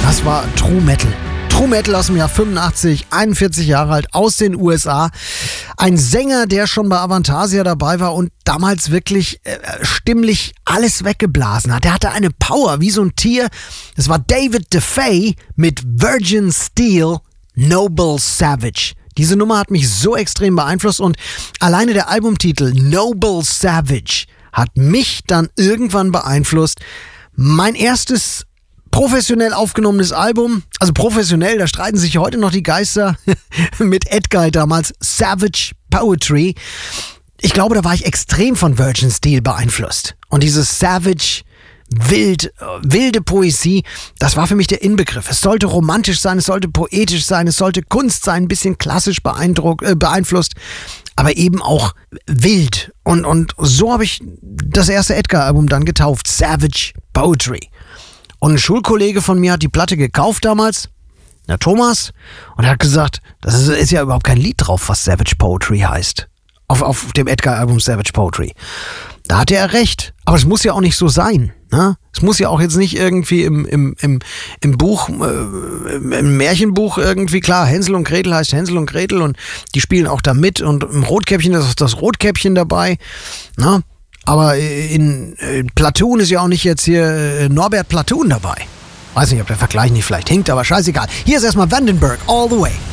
Das war True Metal. True Metal aus dem Jahr 85, 41 Jahre alt, aus den USA. Ein Sänger, der schon bei Avantasia dabei war und damals wirklich stimmlich alles weggeblasen hat. Der hatte eine Power wie so ein Tier. Es war David DeFay mit Virgin Steel, Noble Savage. Diese Nummer hat mich so extrem beeinflusst und alleine der Albumtitel Noble Savage hat mich dann irgendwann beeinflusst. Mein erstes professionell aufgenommenes Album, also professionell, da streiten sich heute noch die Geister mit Edguy damals, Savage Poetry. Ich glaube, da war ich extrem von Virgin Steel beeinflusst. Und dieses Savage, wilde Poesie, das war für mich der Inbegriff. Es sollte romantisch sein, es sollte poetisch sein, es sollte Kunst sein, ein bisschen klassisch beeinflusst, aber eben auch wild. Und so habe ich das erste Edguy-Album dann getauft, Savage Poetry. Und ein Schulkollege von mir hat die Platte gekauft damals, der Thomas, und er hat gesagt, das ist ja überhaupt kein Lied drauf, was Savage Poetry heißt. Auf dem Edguy-Album Savage Poetry. Da hatte er recht. Aber es muss ja auch nicht so sein. Ne? Es muss ja auch jetzt nicht irgendwie im Buch, im Märchenbuch irgendwie, klar, Hänsel und Gretel heißt Hänsel und Gretel und die spielen auch da mit und im Rotkäppchen ist das Rotkäppchen dabei. Ne? Aber in Platoon ist ja auch nicht jetzt hier Norbert Platoon dabei. Weiß nicht, ob der Vergleich nicht vielleicht hinkt, aber scheißegal. Hier ist erstmal Vandenberg, All the Way.